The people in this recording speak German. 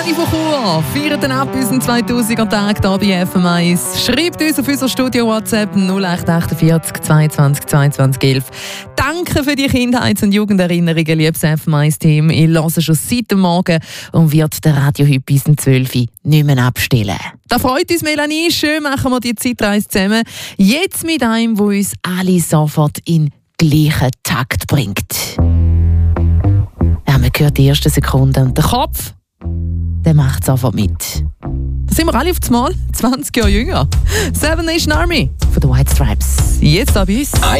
Melanie von Chur feiert den ab unseren 2000er Tag hier bei FM1. Schreibt uns auf unser Studio WhatsApp 0848 22 22 11. Danke für die Kindheits- und Jugenderinnerungen, liebes FM1-Team. Ich höre schon seit dem Morgen und wird den Radio heute bis um 12 Uhr nicht mehr abstellen. Da freut uns, Melanie. Schön machen wir die Zeitreise zusammen. Jetzt mit einem, der uns alle sofort in gleichen Takt bringt. Ja, man hört die ersten Sekunden und der Kopf, der macht sofort mit. Da sind wir alle auf das Mal, 20 Jahre jünger. Seven Nation Army von den White Stripes. Jetzt da bei uns.